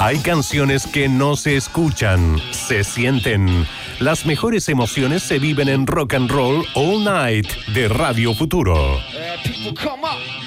Hay canciones que no se escuchan, se sienten. Las mejores emociones se viven en Rock and Roll All Night de Radio Futuro. People come up.